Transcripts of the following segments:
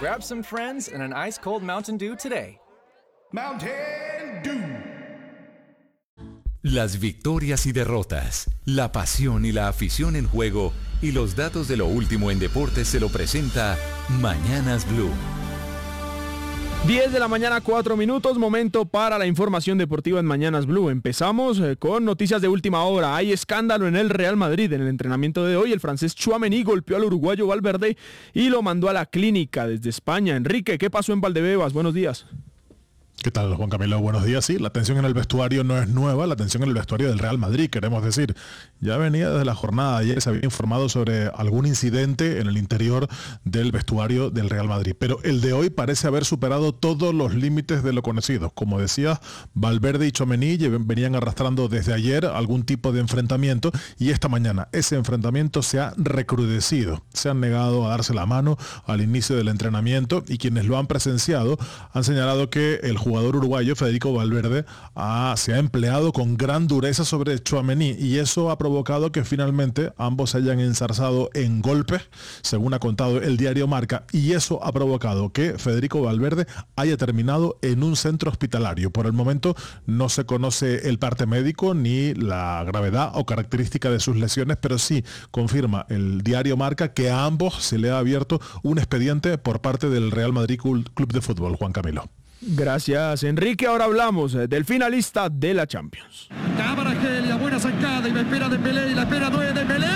Grab some friends and an ice-cold Mountain Dew today. Mountain Dew. Las victorias y derrotas, la pasión y la afición en juego y los datos de lo último en deportes se lo presenta Mañanas Blue. 10 de la mañana, 4 minutos, momento para la información deportiva en Mañanas Blue. Empezamos con noticias de última hora. Hay escándalo en el Real Madrid. En el entrenamiento de hoy, el francés Tchouaméni golpeó al uruguayo Valverde y lo mandó a la clínica desde España. Enrique, ¿qué pasó en Valdebebas? Buenos días. ¿Qué tal, Juan Camilo? Buenos días. Sí, la tensión en el vestuario no es nueva, la tensión en el vestuario del Real Madrid, queremos decir. Ya venía desde la jornada de ayer, se había informado sobre algún incidente en el interior del vestuario del Real Madrid. Pero el de hoy parece haber superado todos los límites de lo conocido. Como decía, Valverde y Tchouaméni venían arrastrando desde ayer algún tipo de enfrentamiento y esta mañana ese enfrentamiento se ha recrudecido. Se han negado a darse la mano al inicio del entrenamiento y quienes lo han presenciado han señalado que el jugador uruguayo Federico Valverde se ha empleado con gran dureza sobre Tchouaméni y eso ha provocado que finalmente ambos se hayan enzarzado en golpes, según ha contado el diario Marca, y eso ha provocado que Federico Valverde haya terminado en un centro hospitalario. Por el momento no se conoce el parte médico ni la gravedad o característica de sus lesiones, pero sí confirma el diario Marca que a ambos se le ha abierto un expediente por parte del Real Madrid Club de Fútbol. Juan Camilo. Gracias, Enrique. Ahora hablamos del finalista de la Champions. Cabarajel, la buena sacada y la espera de Pelé y la espera de Pelé.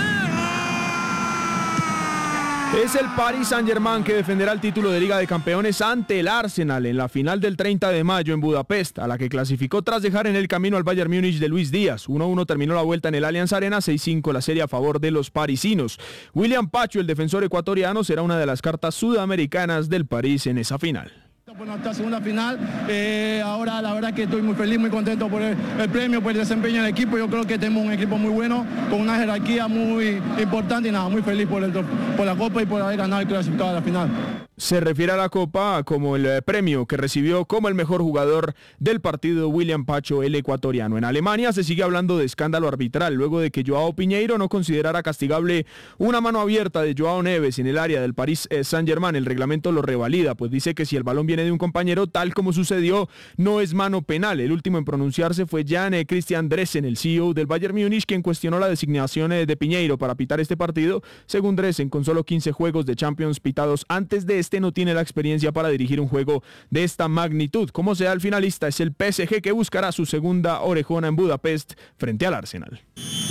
Es el Paris Saint-Germain que defenderá el título de Liga de Campeones ante el Arsenal en la final del 30 de mayo en Budapest, a la que clasificó tras dejar en el camino al Bayern Múnich de Luis Díaz. 1-1 terminó la vuelta en el Allianz Arena, 6-5 la serie a favor de los parisinos. William Pacho, el defensor ecuatoriano, será una de las cartas sudamericanas del París en esa final. Bueno, esta segunda final, ahora la verdad que estoy muy feliz, muy contento por el premio, por el desempeño del equipo. Yo creo que tenemos un equipo muy bueno, con una jerarquía muy importante y nada, muy feliz por la Copa y por haber ganado y clasificado a la final. Se refiere a la Copa como el premio que recibió como el mejor jugador del partido William Pacho, el ecuatoriano. En Alemania se sigue hablando de escándalo arbitral luego de que Joao Piñeiro no considerara castigable una mano abierta de Joao Neves en el área del Paris Saint-Germain. El reglamento lo revalida, pues dice que si el balón viene de un compañero, tal como sucedió, no es mano penal. El último en pronunciarse fue Jan Christian Dressen, el CEO del Bayern Múnich, quien cuestionó la designación de Piñeiro para pitar este partido. Según Dressen, con solo 15 juegos de Champions pitados antes de no tiene la experiencia para dirigir un juego de esta magnitud. Como sea el finalista, es el PSG que buscará su segunda orejona en Budapest frente al Arsenal.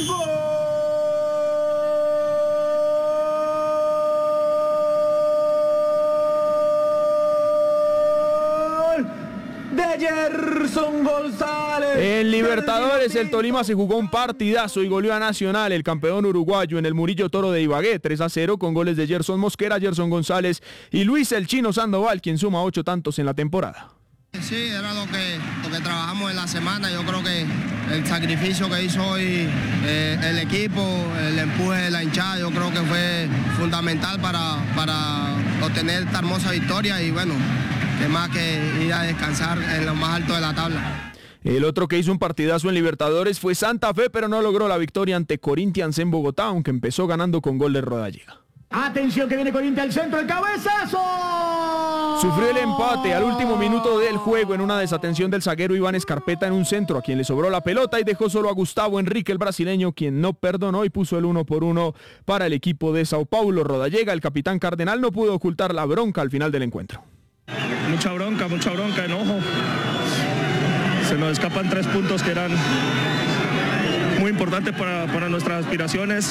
De Gerson González. En Libertadores, el Tolima se jugó un partidazo y goleó a Nacional, el campeón uruguayo, en el Murillo Toro de Ibagué, 3-0 con goles de Gerson Mosquera, Gerson González y Luis el Chino Sandoval, quien suma 8 tantos en la temporada. Sí, era lo que trabajamos en la semana. Yo creo que el sacrificio que hizo hoy el equipo, el empuje de la hinchada, yo creo que fue fundamental para obtener esta hermosa victoria y bueno, que más que ir a descansar en lo más alto de la tabla. El otro que hizo un partidazo en Libertadores fue Santa Fe, pero no logró la victoria ante Corinthians en Bogotá, aunque empezó ganando con gol de Rodallega. Atención que viene Corinthians al centro, el cabezazo. Sufrió el empate al último minuto del juego en una desatención del zaguero Iván Escarpeta en un centro, a quien le sobró la pelota y dejó solo a Gustavo Henrique, el brasileño, quien no perdonó y puso el 1-1 para el equipo de Sao Paulo. Rodallega, el capitán cardenal, no pudo ocultar la bronca al final del encuentro. Mucha bronca, enojo. Se nos escapan 3 puntos que eran muy importantes para nuestras aspiraciones.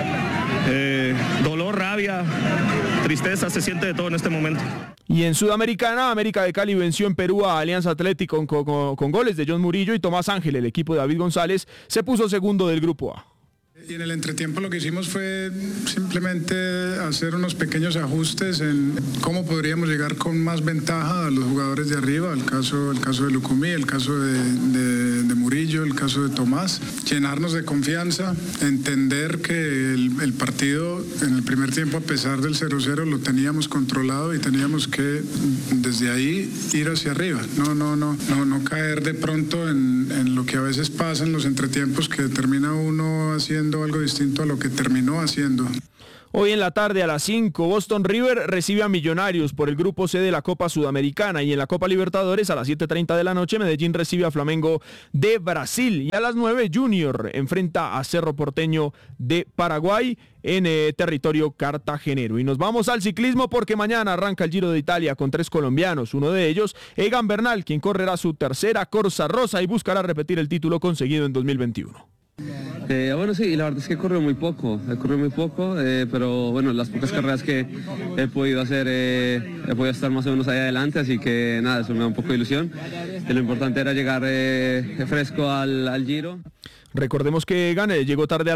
Dolor, rabia, tristeza, se siente de todo en este momento. Y en Sudamericana, América de Cali venció en Perú a Alianza Atlético con goles de John Murillo y Tomás Ángel. El equipo de David González se puso segundo del grupo A. Y en el entretiempo lo que hicimos fue simplemente hacer unos pequeños ajustes en cómo podríamos llegar con más ventaja a los jugadores de arriba, el caso de Lucumí, el caso de Murillo, el caso de Tomás, llenarnos de confianza, entender que el partido en el primer tiempo, a pesar del 0-0, lo teníamos controlado y teníamos que desde ahí ir hacia arriba, no caer de pronto en lo que a veces pasa en los entretiempos, que termina uno haciendo algo distinto a lo que terminó haciendo. Hoy en la tarde a las 5, Boston River recibe a Millonarios por el grupo C de la Copa Sudamericana, y en la Copa Libertadores a las 7:30 de la noche Medellín recibe a Flamengo de Brasil, y a las 9 Junior enfrenta a Cerro Porteño de Paraguay en territorio cartagenero. Y nos vamos al ciclismo porque mañana arranca el Giro de Italia con 3 colombianos, uno de ellos Egan Bernal, quien correrá su tercera Corsa Rosa y buscará repetir el título conseguido en 2021. Bueno, sí, la verdad es que he corrido muy poco, pero bueno, las pocas carreras que he podido hacer, he podido estar más o menos ahí adelante, así que nada, eso me da un poco de ilusión. Lo importante era llegar fresco al Giro. Recordemos que Egan llegó tarde